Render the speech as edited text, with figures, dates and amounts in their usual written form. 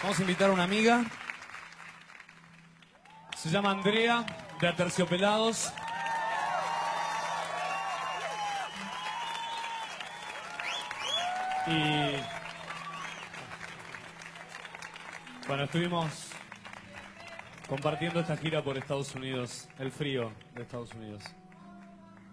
Vamos a invitar a una amiga. Se llama Andrea, de Aterciopelados. Y bueno, estuvimos compartiendo esta gira por Estados Unidos, el frío de Estados Unidos.